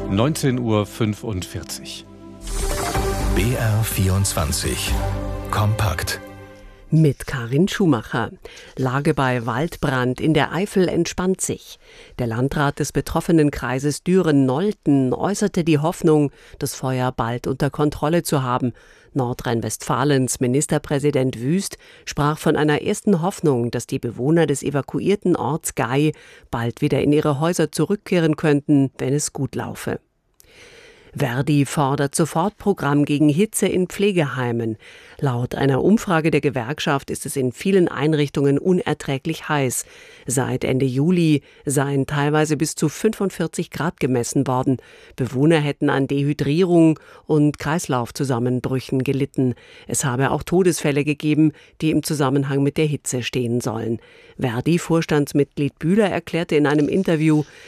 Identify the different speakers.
Speaker 1: 19:45 Uhr.
Speaker 2: BR24 Kompakt.
Speaker 3: Mit Karin Schumacher. Lage bei Waldbrand in der Eifel entspannt sich. Der Landrat des betroffenen Kreises Düren-Nolten äußerte die Hoffnung, das Feuer bald unter Kontrolle zu haben. Nordrhein-Westfalens Ministerpräsident Wüst sprach von einer ersten Hoffnung, dass die Bewohner des evakuierten Orts Gay bald wieder in ihre Häuser zurückkehren könnten, wenn es gut laufe. Verdi fordert Sofortprogramm gegen Hitze in Pflegeheimen. Laut einer Umfrage der Gewerkschaft ist es in vielen Einrichtungen unerträglich heiß. Seit Ende Juli seien teilweise bis zu 45 Grad gemessen worden. Bewohner hätten an Dehydrierung und Kreislaufzusammenbrüchen gelitten. Es habe auch Todesfälle gegeben, die im Zusammenhang mit der Hitze stehen sollen. Verdi-Vorstandsmitglied Bühler erklärte in einem Interview,